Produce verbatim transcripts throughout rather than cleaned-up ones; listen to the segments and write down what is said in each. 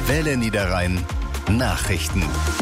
Welle Niederrhein Nachrichten.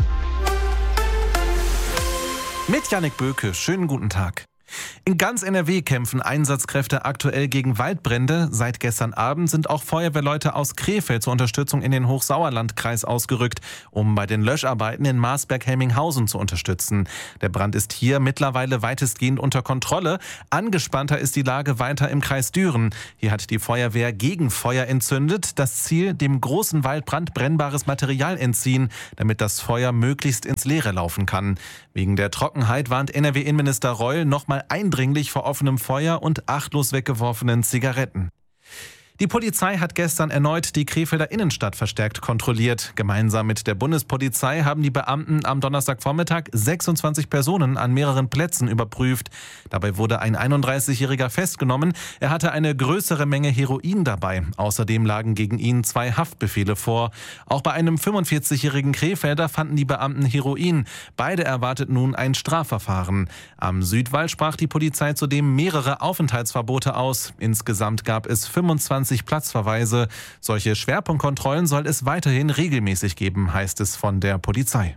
Mit Jannik Böke, schönen guten Tag. In ganz N R W kämpfen Einsatzkräfte aktuell gegen Waldbrände. Seit gestern Abend sind auch Feuerwehrleute aus Krefeld zur Unterstützung in den Hochsauerlandkreis ausgerückt, um bei den Löscharbeiten in Marsberg-Helminghausen zu unterstützen. Der Brand ist hier mittlerweile weitestgehend unter Kontrolle. Angespannter ist die Lage weiter im Kreis Düren. Hier hat die Feuerwehr gegen Feuer entzündet. Das Ziel, dem großen Waldbrand brennbares Material entziehen, damit das Feuer möglichst ins Leere laufen kann. Wegen der Trockenheit warnt N R W-Innenminister Reul nochmal eindringlich vor offenem Feuer und achtlos weggeworfenen Zigaretten. Die Polizei hat gestern erneut die Krefelder Innenstadt verstärkt kontrolliert. Gemeinsam mit der Bundespolizei haben die Beamten am Donnerstagvormittag sechsundzwanzig Personen an mehreren Plätzen überprüft. Dabei wurde ein einunddreißigjähriger festgenommen. Er hatte eine größere Menge Heroin dabei. Außerdem lagen gegen ihn zwei Haftbefehle vor. Auch bei einem fünfundvierzigjährigen Krefelder fanden die Beamten Heroin. Beide erwartet nun ein Strafverfahren. Am Südwall sprach die Polizei zudem mehrere Aufenthaltsverbote aus. Insgesamt gab es fünfundzwanzig Platzverweise. Solche Schwerpunktkontrollen soll es weiterhin regelmäßig geben, heißt es von der Polizei.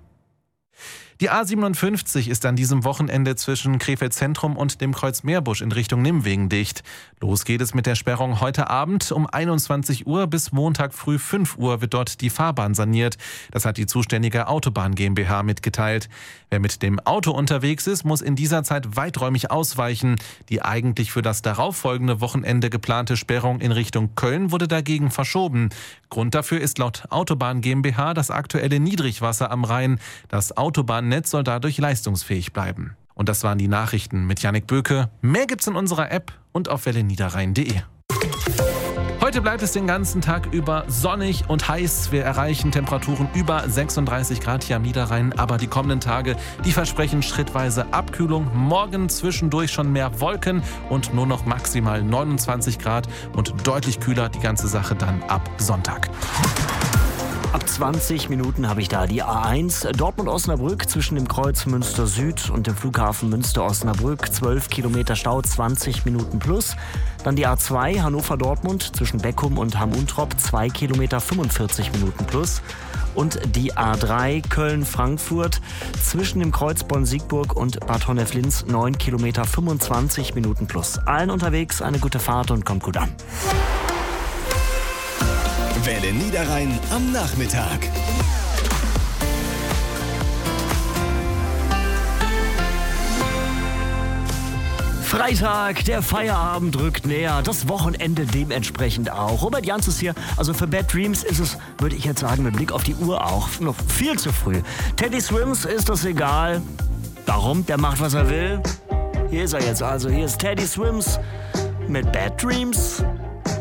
Die A siebenundfünfzig ist an diesem Wochenende zwischen Krefeld Zentrum und dem Kreuz Meerbusch in Richtung Nimwegen dicht. Los geht es mit der Sperrung heute Abend um einundzwanzig Uhr bis Montag früh fünf Uhr wird dort die Fahrbahn saniert. Das hat die zuständige Autobahn GmbH mitgeteilt. Wer mit dem Auto unterwegs ist, muss in dieser Zeit weiträumig ausweichen. Die eigentlich für das darauffolgende Wochenende geplante Sperrung in Richtung Köln wurde dagegen verschoben. Grund dafür ist laut Autobahn GmbH das aktuelle Niedrigwasser am Rhein. Das Autobahnnetz soll dadurch leistungsfähig bleiben. Und das waren die Nachrichten mit Jannik Böke. Mehr gibt's in unserer App und auf welle niederrhein punkt de. Heute bleibt es den ganzen Tag über sonnig und heiß. Wir erreichen Temperaturen über sechsunddreißig Grad hier am Niederrhein. Aber die kommenden Tage, die versprechen schrittweise Abkühlung. Morgen zwischendurch schon mehr Wolken und nur noch maximal neunundzwanzig Grad und deutlich kühler die ganze Sache dann ab Sonntag. Ab zwanzig Minuten habe ich da die A eins Dortmund-Osnabrück zwischen dem Kreuz Münster Süd und dem Flughafen Münster-Osnabrück. zwölf Kilometer Stau, zwanzig Minuten plus. Dann die A zwei Hannover-Dortmund zwischen Beckum und Hamm-Untrop, zwei Kilometer, fünfundvierzig Minuten plus. Und die A drei Köln-Frankfurt zwischen dem Kreuz Bonn-Siegburg und Bad Honnef-Linz, neun Kilometer, fünfundzwanzig Minuten plus. Allen unterwegs eine gute Fahrt und kommt gut an. Welle Niederrhein am Nachmittag. Freitag, der Feierabend rückt näher, das Wochenende dementsprechend auch. Robert Jans ist hier, also für Bad Dreams ist es, würde ich jetzt sagen, mit Blick auf die Uhr auch noch viel zu früh. Teddy Swims ist das egal. Warum? Der macht, was er will. Hier ist er jetzt also, hier ist Teddy Swims mit Bad Dreams.